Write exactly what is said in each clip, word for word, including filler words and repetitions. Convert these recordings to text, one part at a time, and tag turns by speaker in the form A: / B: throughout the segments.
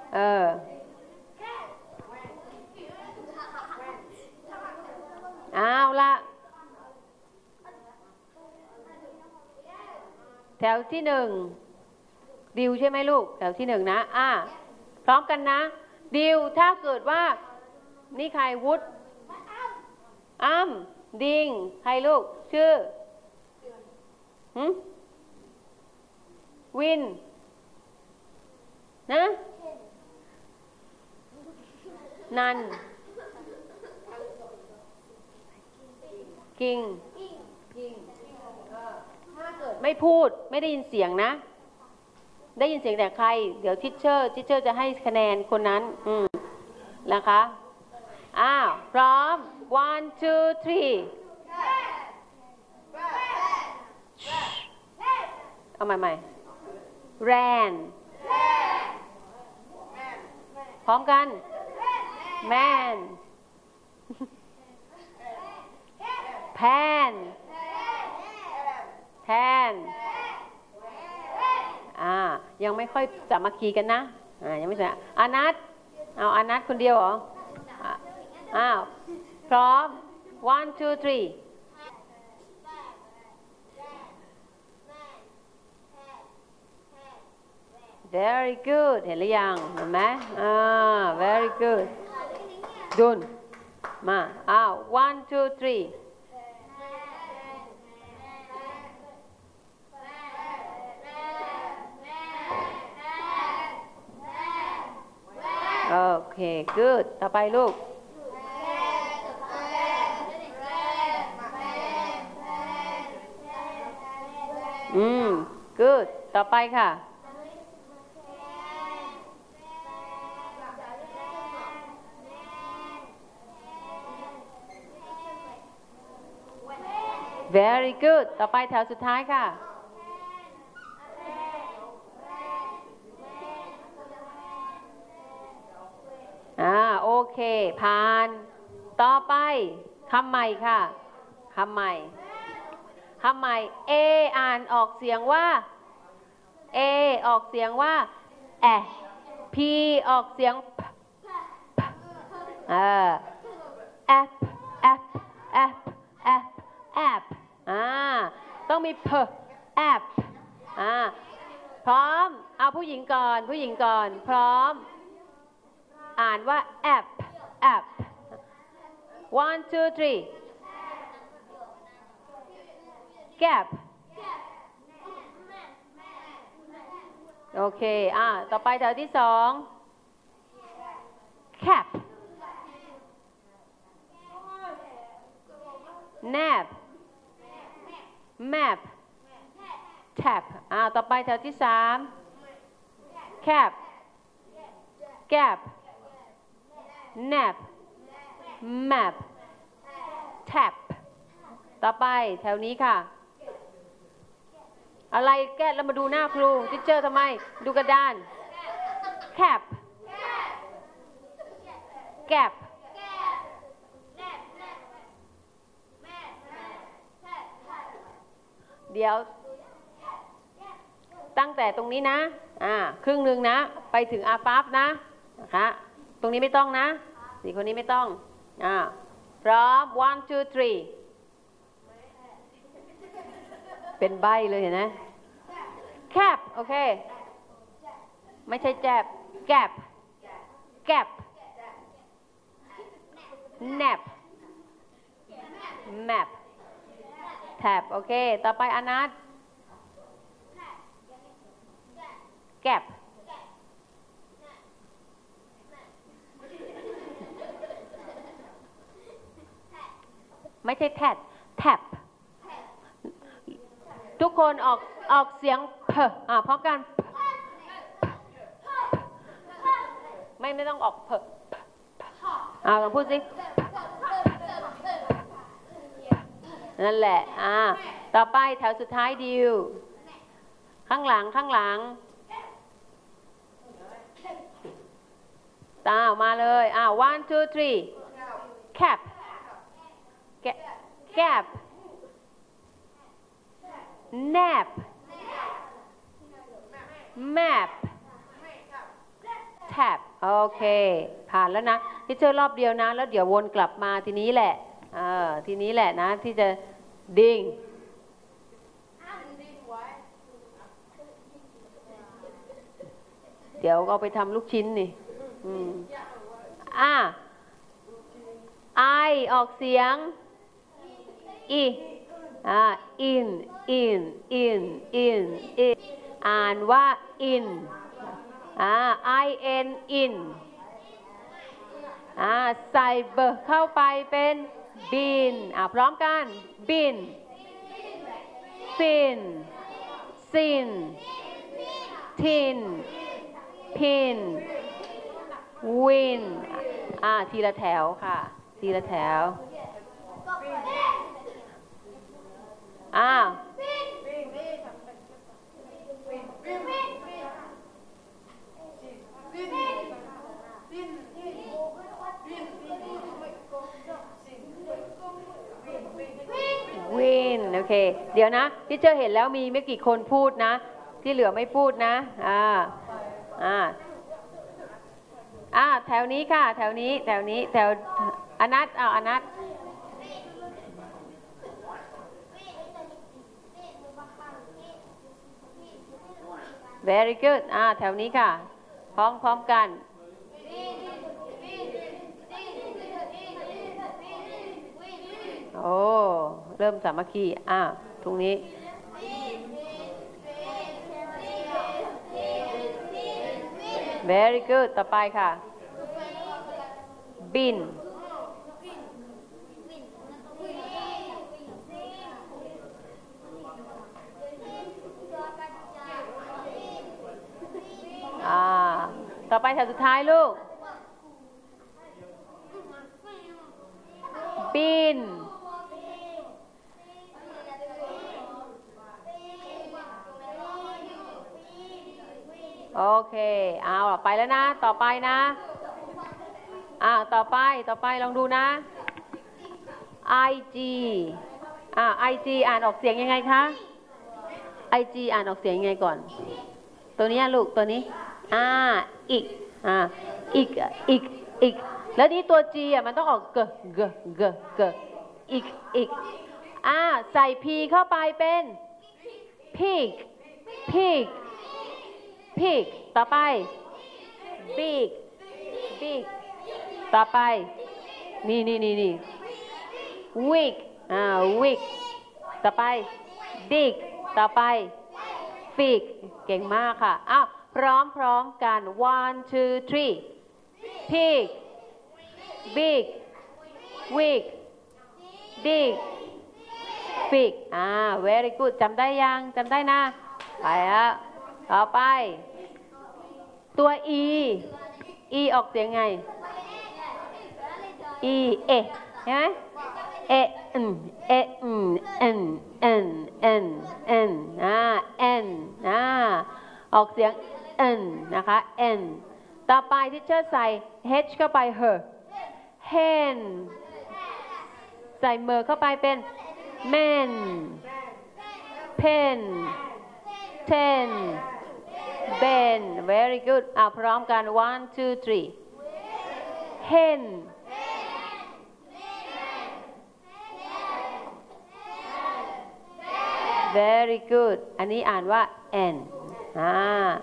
A: เออเอาละแถวที่หนึ่งดิวใช่ไหมลูกแถวที่หนึ่งนะอ่ะพร้อมกันนะดิวถ้าเกิดว่านี่ใครวุฒอ้ำดิงใครลูกชื่อหืมวินนะนันกิงไม่พูดไม่ได้ยินเสียงนะได้ยินเสียงแต่ใครเดี๋ยวทิชเชอร์ทิชเชอร์จะให้คะแนนคนนั้นอืมนะคะอ้าวพร้อม one two three เอาใหม่ใหม่ ran พร้อมกัน man pan pan อ่ายังไม่ค่อยสามัคคีกันนะอ่ายังไม่ใช่อานัทเอาอานัทคนเดียวเหรออ้าวพร้อม one two three very good เห็นหรือยังเห็นไหมอ่า very good ดุนมาอ้าว one two threeโอเค good ต่อไปลูกอืม good ต่อไปค่ะ very good ต่อไปแถวสุดท้ายค่ะอ่าโอเคผ่านต่อไปคำใหม่ค่ะคำใหม่คำใหม่ A อ่านออกเสียงว่า A ออกเสียงว่าแอ P ออกเสียง P เออ F F F F F อ่าต้องมี P F อ่าพร้อมเอาผู้หญิงก่อนผู้หญิงก่อนพร้อมอ่านว่า F F one two three gap โอเคอ่าต่อไปแถวที่สอง cap nap map tap อ่าต่อไปแถวที่สาม cap gap nap map tap ต่อไปแถวนี้ค่ะอะไรแก้แล้วมาดูหน้าครูทิชเชอร์ทำไมดูกระดาน cap gap เดี๋ยวตั้งแต่ตรงนี้นะอ่าครึ่งหนึ่งนะไปถึงอาปั๊บนะนะคะตรงนี้ไม่ต้องนะสี่คนนี้ไม่ต้องอ่าพร้อม one two three เป็นใบเลยเห็นไหม cap โอเคไม่ใช่แจบ gap gap nap map tap โอเคต่อไปอนัท gap ไม่ใช่ tap tap ทุกคนออกออกเสียงเพอ่าพร้อมกันไม่ไม่ต้องออกเพอ่าลองพูดสินั่นแหละอ่าต่อไปแถวสุดท้ายดิวข้างหลังข้างหลังตามาเลยอ่า one two three cap gap nap map cap โอเคผ่านแล้วนะที่เจอรอบเดียวนะแล้วเดี๋ยววนกลับมาทีนี้แหละเออทีนี้แหละนะที่จะดิ่งเดี๋ยวก็ไปทำลูกชิ้นนี่อืมอ่ะ I ออกเสียง i อ่า in in in in in อ่านว่า in อ่า I n in อ่าใส่เบอร์เข้าไปเป็น bin อ่าพร้อมกัน bin fin sin tin pin win อ่าทีละแถวค่ะทีละแถวอ่าวินโอเคเดี๋ยวนะที่เจอเห็นแล้วมีไม่กี่คนพูดนะที่เหลือไม่พูดนะอ่าอ่าอ่าแถวนี้ค่ะแถวนี้แถวนี้แถวอนัทเอาอนัท very good อ่าแถวนี้ค่ะพร้อมพร้อมกันโอ้เริ่มสามัคคีอ่าตรงนี้ very good ต่อไปค่ะ bin อ่าต่อไปแถวสุดท้ายลูก bin โอเคเอาไปแล้วนะต่อไปนะอ่าต่อไปต่อไปลองดูนะ ig อ่า ig อ่านออกเสียงยังไงคะ ig อ่านออกเสียงยังไงก่อนตัวนี้ลูกตัวนี้อ่าอีกอ่าอีกอีกอีกแล้วนี้ตัว g อ่ะมันต้องออกเกเกเกเกอีกอีกอ่าใส่ p เข้าไปเป็น pig pig pig ต่อไป big big ต่อไปนี่นี่นี่นี่ wig อ่า wig ต่อไป dig ต่อไป fig เก่งมากค่ะอ้าวพร้อมพร้อมกัน one two three pig big wig dig fig อ่า very good จำได้ยังจำได้นะไปแล้วต่อไปตัว e e ออกเสียงไง e เอเห็นไหมเออืมเออืมเอ็นเอ็นเอ็นเอ็นอ่าเอ็นอ่าออกเสียงเอ็นนะคะเอ็นต่อไปที่เชอร์ใส่ h เข้าไป her hen ใส่เมอร์เข้าไปเป็น men pen ten ben very good อ่าพร้อมกัน one two three hen very good อันนี้อ่านว่า n อ่า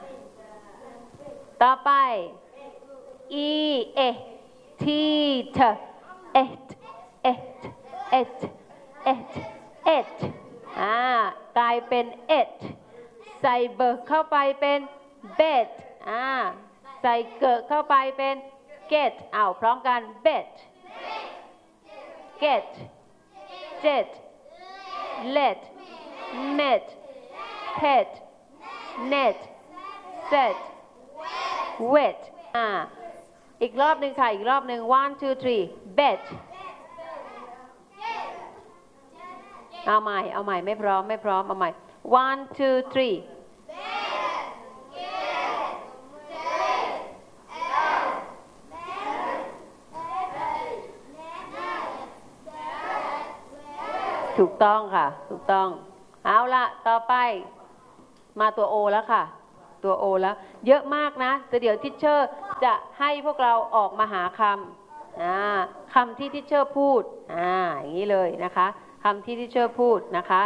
A: ต่อไป e e t t et et et et et อ่ากลายเป็น et ใส่เบิกเข้าไปเป็น bet อ่าใส่เกิดเข้าไปเป็น get เอาพร้อมกัน bet get jet let met pet net set wet อ่าอีกรอบหนึ่งค่ะอีกรอบหนึ่ง one two three bet เอาใหม่เอาใหม่ไม่พร้อมไม่พร้อมเอาใหม่ one two threeถูกต้องค่ะถูกต้องเอาละต่อไปมาตัว O แล้วค่ะตัว O แล้วเยอะมากนะแต่เดี๋ยวทิชเชอร์จะให้พวกเราออกมาหาคำคำที่ทิเชอร์พูดอ่าอย่างนี้เลยนะคะคำที่ทิเชอร์พูดนะคะ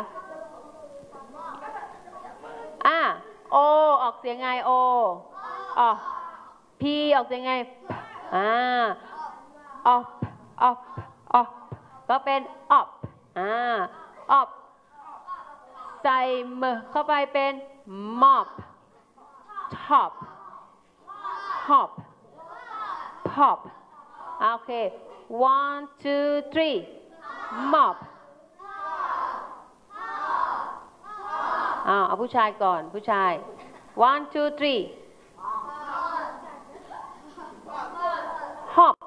A: อ่าโอออกเสียงไงโออ๋อพีออกเสียงไงอ่าออฟออฟออฟก็เป็นออฟอ่าออฟใส่มเข้าไปเป็นมอบท็อปฮอปพอปโอเค one two three mop อ่าเอาผู้ชายก่อนผู้ชาย one two three hop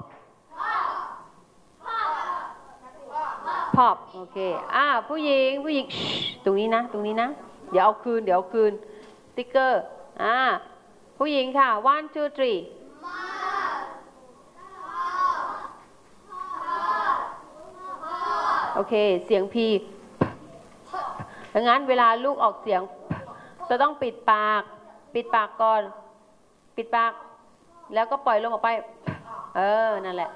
A: pop โอเคอ่าผู้หญิงผู้หญิงตรงนี้นะตรงนี้นะเดี๋ยวเอาคืนเดี๋ยวเอาคืนสติ๊กเกอร์อ่าผู้หญิงค่ะ one two threeโอเคเสียงพีดังนั้นเวลาลูกออกเสียงจะต้องปิดปากปิดปากก่อนปิดปากแล้วก็ปล่อยลมออกไปเออนั่นแหละ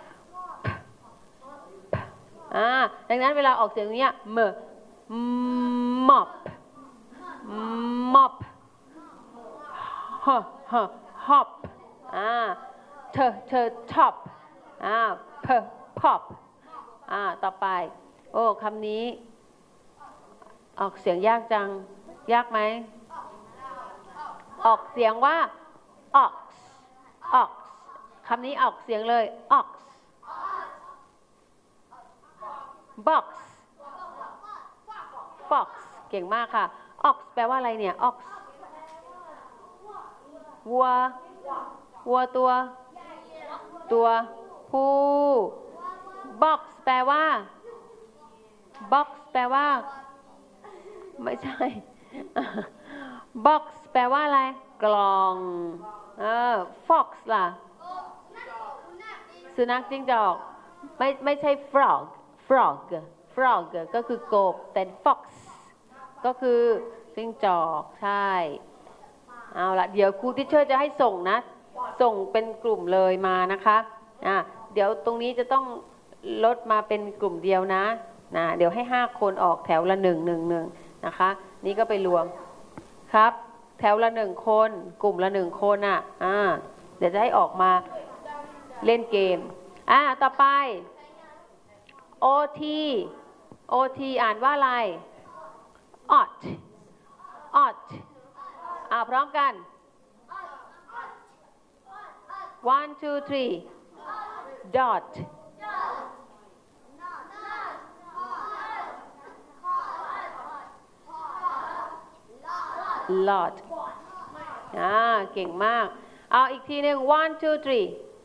A: อ่าดังนั้นเวลาออกเสียงเนี้ยเมอ mop mop ฮะฮะ hop อ่าเธอเธอ top อ่า p pop อ่าต่อไปโอ้คำนี้ออกเสียงยากจังยากไหมออกเสียงว่า ox ox คำนี้ออกเสียงเลย ox box box เก่งมากค่ะ ox แปลว่าอะไรเนี่ย ox วัววัวตัวตัวผู้ box แปลว่า box แปลว่าไม่ใช่ box แปลว่าอะไรกล่องเออ fox ล่ะสุนัขจิ้งจอกไม่ไม่ใช่ frog frog frog ก็คือกบแต่ fox ก็คือจิ้งจอกใช่เอาละเดี๋ยวครูทิเชอร์จะให้ส่งนะส่งเป็นกลุ่มเลยมานะคะอ่ะเดี๋ยวตรงนี้จะต้องลดมาเป็นกลุ่มเดียวนะนะเดี๋ยวให้ห้าคนออกแถวละหนึ่งหนึ่งหนึ่งนะคะนี่ก็ไปรวมครับแถวละหนึ่งคนกลุ่มละหนึ่งคนอ่ะอ่าเดี๋ยวจะให้ออกมาเล่นเกมอ่าต่อไป โอ ที โอ ที อ่านว่าอะไร ought ought อ่าพร้อมกัน one two three dot lot อ่าเก่งมากเอาอีกทีหนึ่ง one two three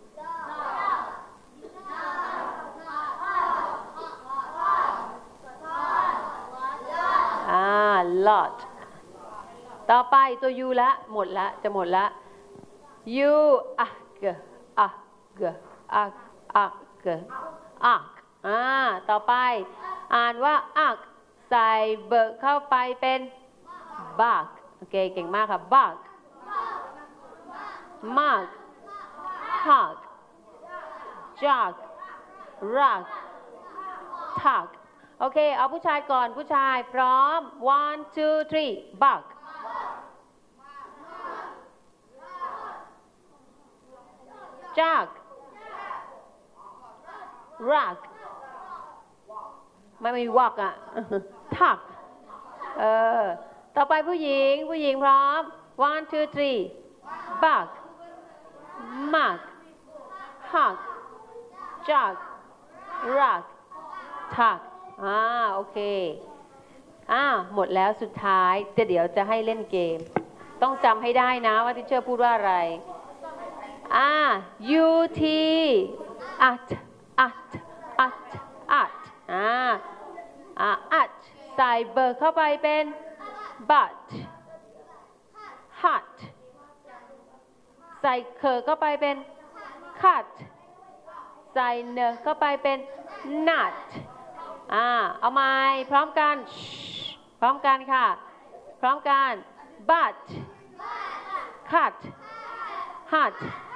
A: อ่า lot ต่อไปตัว u ละหมดละจะหมดละ u อ่ะเกอ่ะเกอ่ะอ่ะเกอ่ะอ่าต่อไปอ่านว่าอ่ะใส่เบิกเข้าไปเป็น bug โอเคเก่งมากค่ะ bug mug hug jug rug tug โอเคเอาผู้ชายก่อนผู้ชายพร้อม one two three bug jug rug ไม่มีวักอ่ะ tug เออต่อไปผู้หญิงผู้หญิงพร้อม one two three bug mug hug jug rug tug อ่าโอเคอ่าหมดแล้วสุดท้ายจะเดี๋ยวจะให้เล่นเกมต้องจำให้ได้นะว่าที่เชอร์พูดว่าอะไรอ่า u t at at at at อ่าอ่า at ใส่เบิร์เข้าไปเป็น but hut ใส่เคอเข้าไปเป็น cut ใส่เนอเข้าไปเป็น nut อ่าเอาไม้พร้อมกันพร้อมกันค่ะพร้อมกัน but cut hut